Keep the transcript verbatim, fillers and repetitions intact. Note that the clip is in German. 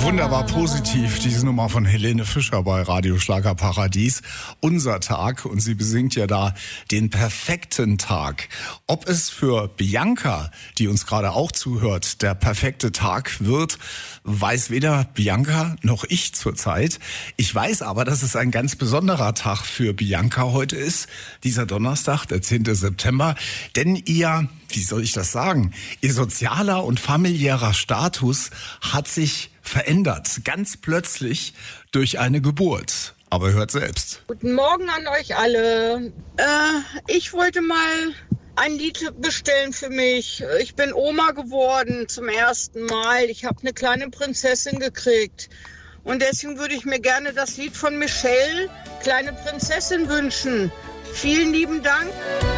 Wunderbar positiv, diese Nummer von Helene Fischer bei Radio Schlager Paradies. Unser Tag, und sie besingt ja da den perfekten Tag. Ob es für Bianca, die uns gerade auch zuhört, der perfekte Tag wird, weiß weder Bianca noch ich zurzeit. Ich weiß aber, dass es ein ganz besonderer Tag für Bianca heute ist, dieser Donnerstag, der zehnte September, denn ihr, wie soll ich das sagen, ihr sozialer und familiärer Status hat sich verändert, ganz plötzlich durch eine Geburt. Aber hört selbst. Guten Morgen an euch alle. Äh, ich wollte mal ein Lied bestellen für mich. Ich bin Oma geworden zum ersten Mal. Ich habe eine kleine Prinzessin gekriegt. Und deswegen würde ich mir gerne das Lied von Michelle, Kleine Prinzessin, wünschen. Vielen lieben Dank.